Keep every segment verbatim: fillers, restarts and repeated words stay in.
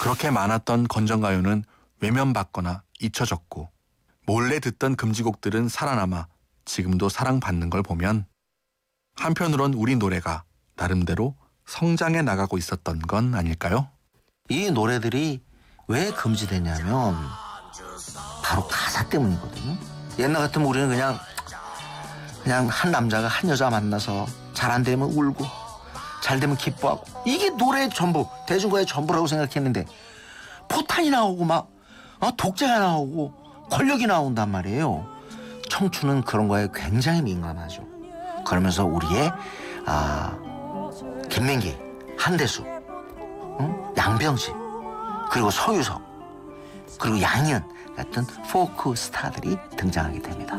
그렇게 많았던 건전가요는 외면받거나 잊혀졌고 몰래 듣던 금지곡들은 살아남아 지금도 사랑받는 걸 보면 한편으론 우리 노래가 나름대로 성장해 나가고 있었던 건 아닐까요? 이 노래들이 왜 금지됐냐면 바로 가사 때문이거든요. 옛날 같으면 우리는 그냥 그냥 한 남자가 한 여자 만나서 잘 안 되면 울고 잘 되면 기뻐하고 이게 노래의 전부, 대중가의 전부라고 생각했는데 포탄이 나오고 막 어, 독재가 나오고 권력이 나온단 말이에요. 청춘은 그런 거에 굉장히 민감하죠. 그러면서 우리의 아, 김민기, 한대수, 응? 양병지, 그리고 서유석, 그리고 양현 같은 포크 스타들이 등장하게 됩니다.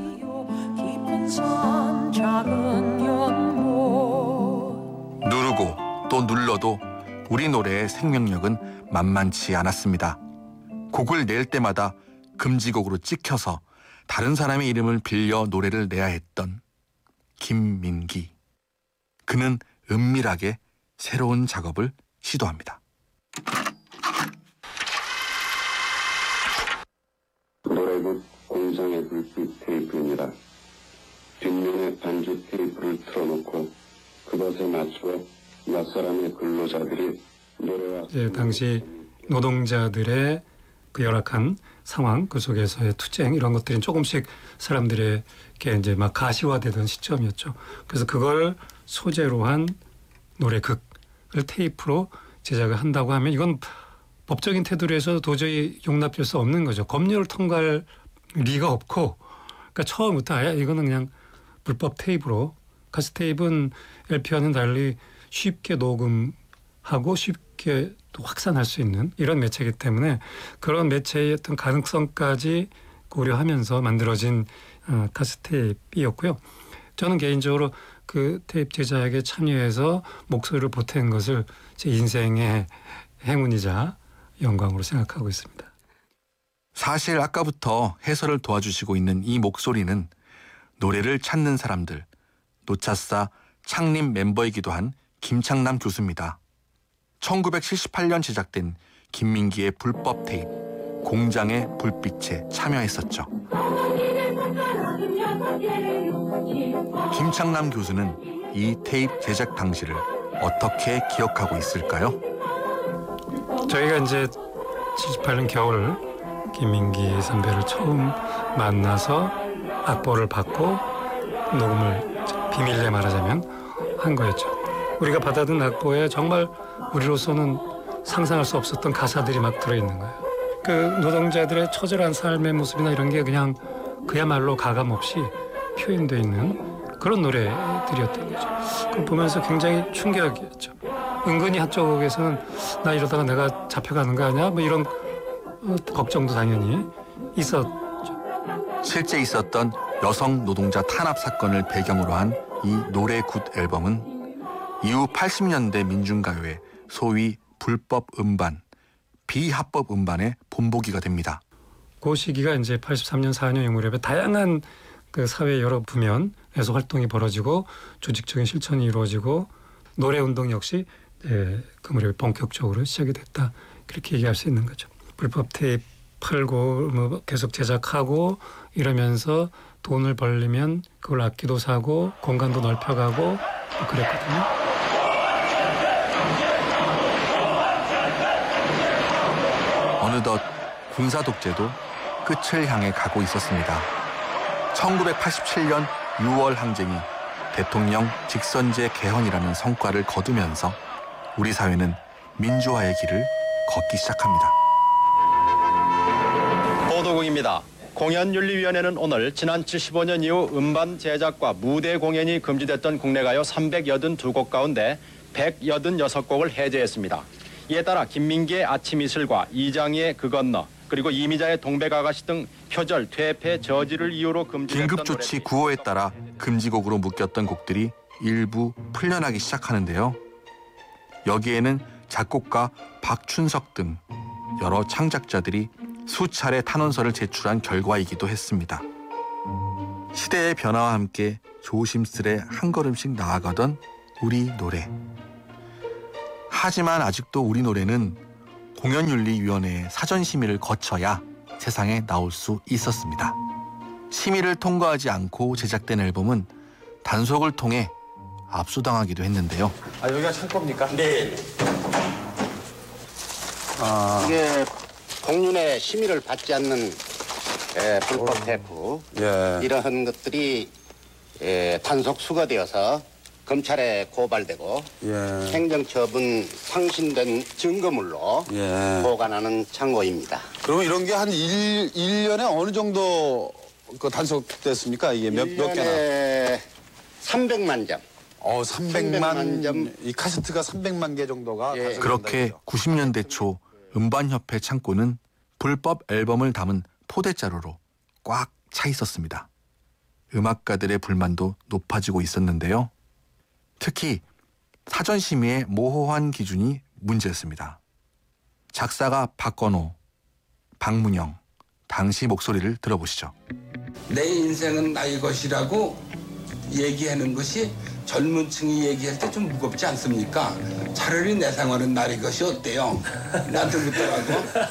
누르고 또 눌러도 우리 노래의 생명력은 만만치 않았습니다. 곡을 낼 때마다 금지곡으로 찍혀서 다른 사람의 이름을 빌려 노래를 내야 했던 김민기. 그는 은밀하게 새로운 작업을 시도합니다. 노래국 공장의 불빛 테이프입니다. 뒷면에 반주 테이프를 틀어놓고 그것에 맞춰 몇 사람의 근로자들이 노래와 이제 당시 노동자들의 그 열악한 상황, 그 속에서의 투쟁 이런 것들이 조금씩 사람들에게 이제 막 가시화되던 시점이었죠. 그래서 그걸 소재로 한 노래극을 테이프로 제작을 한다고 하면 이건 법적인 테두리에서 도저히 용납될 수 없는 거죠. 법률을 통과할 리가 없고, 그러니까 처음부터 아예 이거는 그냥 불법 테이프로, 가스 테이프는 엘피와는 달리 쉽게 녹음하고 쉽게 또 확산할 수 있는 이런 매체이기 때문에 그런 매체의 어떤 가능성까지 고려하면서 만들어진 어, 가스 테이프이었고요. 저는 개인적으로 그 테이프 제작에 참여해서 목소리를 보탠 것을 제 인생의 행운이자 영광으로 생각하고 있습니다. 사실 아까부터 해설을 도와주시고 있는 이 목소리는 노래를 찾는 사람들, 노차사 창립 멤버이기도 한 김창남 교수입니다. 천구백칠십팔 년 제작된 김민기의 불법 테이프 공장의 불빛에 참여했었죠. 김창남 교수는 이 테이프 제작 당시를 어떻게 기억하고 있을까요? 저희가 이제 칠십팔 년 겨울 김민기 선배를 처음 만나서 악보를 받고 녹음을 비밀리에 말하자면 한 거였죠. 우리가 받아든 악보에 정말 우리로서는 상상할 수 없었던 가사들이 막 들어있는 거예요. 그 노동자들의 처절한 삶의 모습이나 이런 게 그냥 그야말로 가감없이 표현되어 있는 그런 노래들이었던 거죠. 그걸 보면서 굉장히 충격이었죠. 은근히 한쪽에서는 나 이러다가 내가 잡혀가는 거 아니야? 뭐 이런 걱정도 당연히 있었죠. 실제 있었던 여성 노동자 탄압 사건을 배경으로 한 이 노래 굿 앨범은 이후 팔십 년대 민중가요의 소위 불법 음반, 비합법 음반의 본보기가 됩니다. 그 시기가 이제 팔십삼 년, 사 년 이 무렵에 다양한 그 사회 여러 부면에서 활동이 벌어지고 조직적인 실천이 이루어지고 노래 운동 역시 예, 그 무렵에 본격적으로 시작이 됐다. 그렇게 얘기할 수 있는 거죠. 불법 테이프 팔고 뭐 계속 제작하고 이러면서 돈을 벌리면 그걸 악기도 사고 공간도 넓혀가고 뭐 그랬거든요. 어느덧 군사 독재도 끝을 향해 가고 있었습니다. 천구백팔십칠 년 유월 항쟁이 대통령 직선제 개헌이라는 성과를 거두면서 우리 사회는 민주화의 길을 걷기 시작합니다. 보도국입니다. 공연윤리위원회는 오늘 지난 칠십오 년 이후 음반 제작과 무대 공연이 금지됐던 국내 가요 삼백팔십이 곡 가운데 백팔십육 곡을 해제했습니다. 이에 따라 김민기의 아침 이슬과 이장희의 그 건너 그리고 이미자의 동백아가씨 등 표절, 퇴폐, 저지를 이유로 금지됐던 긴급조치 구호에 따라 금지곡으로 묶였던 곡들이 일부 풀려나기 시작하는데요. 여기에는 작곡가 박춘석 등 여러 창작자들이 수차례 탄원서를 제출한 결과이기도 했습니다. 시대의 변화와 함께 조심스레 한 걸음씩 나아가던 우리 노래. 하지만 아직도 우리 노래는 공연윤리위원회의 사전심의를 거쳐야 세상에 나올 수 있었습니다. 심의를 통과하지 않고 제작된 앨범은 단속을 통해 압수당하기도 했는데요. 아, 여기가 창고입니까? 네. 아, 이게 공윤의 심의를 받지 않는 에, 불법 테이프 예. 이러한 것들이 에, 단속 수거되어서 검찰에 고발되고 예. 행정처분 상신된 증거물로 예. 보관하는 창고입니다. 그러면 이런 게 한 일 일년에 어느 정도 그 단속됐습니까? 이게 몇, 몇 개나? 일 년에 삼백만 점. 어, 삼백만, 삼백만 점. 이 카세트가 삼백만 개 정도가 예. 단속된다 그렇게 이거죠. 구십 년대 초 음반협회 창고는 불법 앨범을 담은 포대자루로 꽉 차 있었습니다. 음악가들의 불만도 높아지고 있었는데요. 특히 사전심의의 모호한 기준이 문제였습니다. 작사가 박건호, 박문영, 당시 목소리를 들어보시죠. 내 인생은 나의 것이라고 얘기하는 것이 젊은 층이 얘기할 때 좀 무겁지 않습니까? 차라리 내 생활은 나의 것이 어때요? 나한테 묻더라고.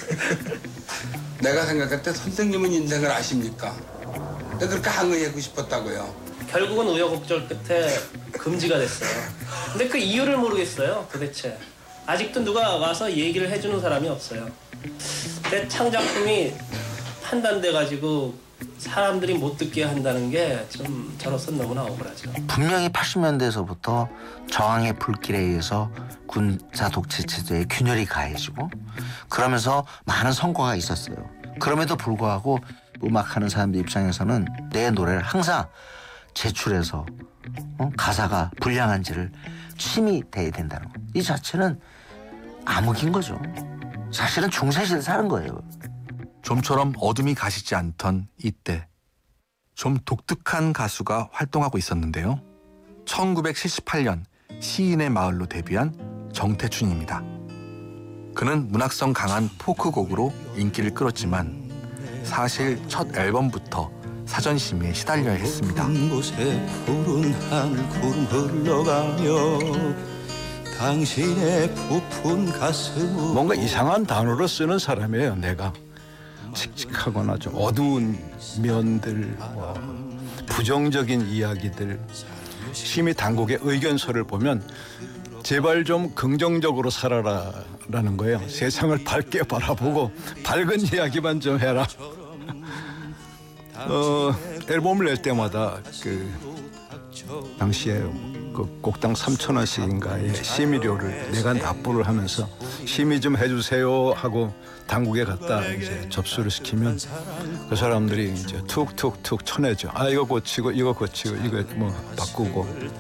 내가 생각할 때 선생님은 인생을 아십니까? 내가 그렇게 항의하고 싶었다고요. 결국은 우여곡절 끝에 금지가 됐어요. 근데 그 이유를 모르겠어요, 도대체. 아직도 누가 와서 얘기를 해주는 사람이 없어요. 내 창작품이 판단돼가지고 사람들이 못 듣게 한다는 게 좀 저로서는 너무나 억울하죠. 분명히 팔십 년대에서부터 저항의 불길에 의해서 군사 독재 체제의 균열이 가해지고 그러면서 많은 성과가 있었어요. 그럼에도 불구하고 음악하는 사람들 입장에서는 내 노래를 항상 제출해서 어? 가사가 불량한지를 침이 돼야 된다는 거. 이 자체는 암흑인 거죠. 사실은 중세시대에 사는 거예요. 좀처럼 어둠이 가시지 않던 이때 좀 독특한 가수가 활동하고 있었는데요. 천구백칠십팔 년 시인의 마을로 데뷔한 정태춘입니다. 그는 문학성 강한 포크곡으로 인기를 끌었지만 사실 첫 앨범부터 사전심의에 시달려야 했습니다. 곳에 푸른 하늘 구름 흘러가며 당신의 부푼 가슴 뭔가 이상한 단어로 쓰는 사람이에요. 내가 칙칙하거나 좀 어두운 면들, 뭐 부정적인 이야기들, 심의 당국의 의견서를 보면 제발 좀 긍정적으로 살아라라는 거예요. 세상을 밝게 바라보고 밝은 이야기만 좀 해라. 어, 앨범을 낼 때마다 그 당시에 그 곡당 삼천 원씩인가의 심의료를 내가 납부를 하면서 심의 좀 해주세요 하고 당국에 갖다 이제 접수를 시키면 그 사람들이 이제 툭툭툭 쳐내죠. 아 이거 고치고 이거 고치고 이거 뭐 바꾸고.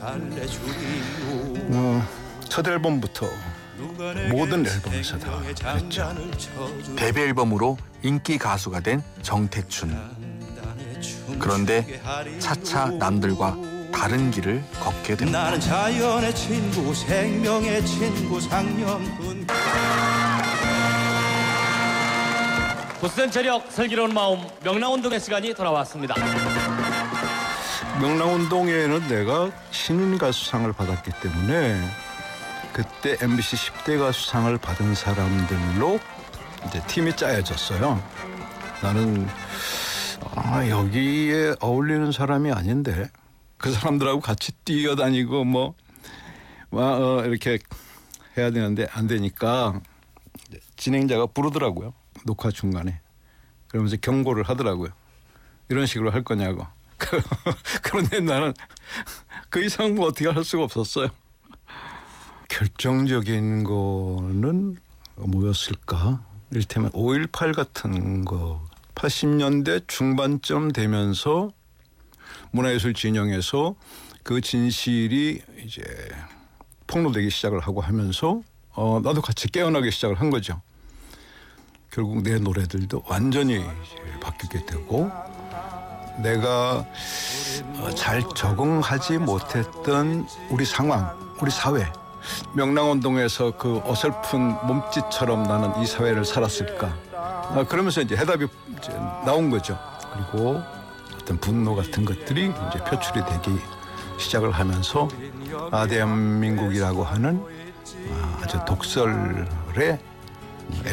어, 첫 앨범부터 모든 앨범에서 다 그랬죠. 데뷔 앨범으로 인기 가수가 된 정태춘. 그런데 차차 남들과 다른 길을 걷게 됩니다. 나는 자연의 친구 생명의 친구 상념군 굳센 체력 슬기로운 마음 명랑운동의 시간이 돌아왔습니다. 명랑운동회에는 내가 신인 가수상을 받았기 때문에 그때 엠비씨 십 대 가수상을 받은 사람들로 이제 팀이 짜여졌어요. 나는 아, 여기에 어울리는 사람이 아닌데 그 사람들하고 같이 뛰어다니고 뭐, 뭐 어, 이렇게 해야 되는데 안 되니까 진행자가 부르더라고요. 녹화 중간에. 그러면서 경고를 하더라고요. 이런 식으로 할 거냐고. 그런데 나는 그 이상 뭐 어떻게 할 수가 없었어요. 결정적인 거는 뭐였을까? 이를테면 오일팔 같은 거. 팔십 년대 중반쯤 되면서 문화예술 진영에서 그 진실이 이제 폭로되기 시작을 하고 하면서 어, 나도 같이 깨어나기 시작을 한 거죠. 결국 내 노래들도 완전히 이제 바뀌게 되고 내가 어, 잘 적응하지 못했던 우리 상황, 우리 사회, 명랑운동에서 그 어설픈 몸짓처럼 나는 이 사회를 살았을까? 아, 그러면서 이제 해답이 이제 나온 거죠. 그리고 어떤 분노 같은 것들이 이제 표출이 되기 시작을 하면서 아, 대한민국이라고 하는 아, 아주 독설의 앨범